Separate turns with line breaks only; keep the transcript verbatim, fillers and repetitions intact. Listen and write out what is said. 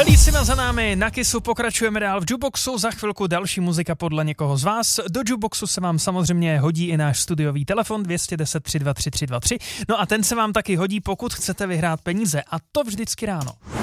Felicina za námi, na Kissu pokračujeme dál v Jukeboxu, za chvilku další muzika podle někoho z vás. Do Jukeboxu se vám samozřejmě hodí i náš studiový telefon dvě jedna deset tři dva tři tři dva tři, no a ten se vám taky hodí, pokud chcete vyhrát peníze, a to vždycky ráno.